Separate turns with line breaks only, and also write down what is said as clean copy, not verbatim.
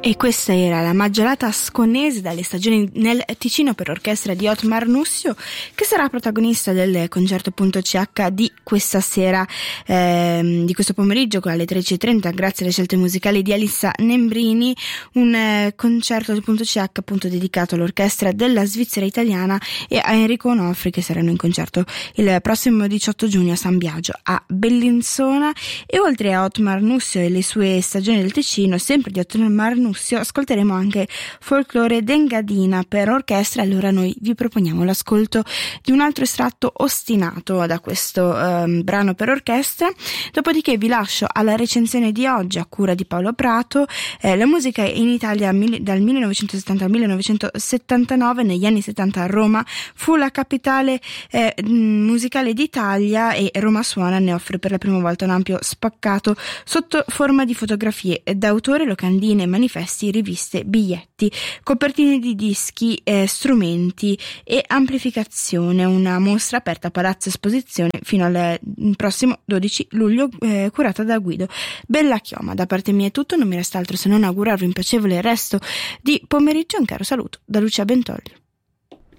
E questa era la Maggiorata Asconese dalle stagioni nel Ticino per orchestra di Ottmar Nussio, che sarà protagonista del concerto.ch di questa sera, di questo pomeriggio alle 13:30, grazie alle scelte musicali di Alissa Nembrini, un concerto.ch appunto dedicato all'orchestra della Svizzera italiana e a Enrico Onofri, che saranno in concerto il prossimo 18 giugno a San Biagio a Bellinzona. E oltre a Ottmar Nussio e le sue stagioni del Ticino, sempre di Ottmar Nussio, ascolteremo anche folklore d'Engadina per orchestra. Allora noi vi proponiamo l'ascolto di un altro estratto ostinato da questo brano per orchestra, dopodiché vi lascio alla recensione di oggi a cura di Paolo Prato. La musica in Italia dal 1970 al 1979, negli anni 70 Roma fu la capitale musicale d'Italia e Roma Suona ne offre per la prima volta un ampio spaccato sotto forma di fotografie d'autore, locandine, manifesti, riviste, biglietti, copertine di dischi, strumenti e amplificazione. Una mostra aperta a Palazzo Esposizione fino al prossimo 12 luglio, curata da Guido Bellachioma. Da parte mia è tutto, non mi resta altro se non augurarvi un piacevole resto di pomeriggio e un caro saluto da Lucia Bentolli.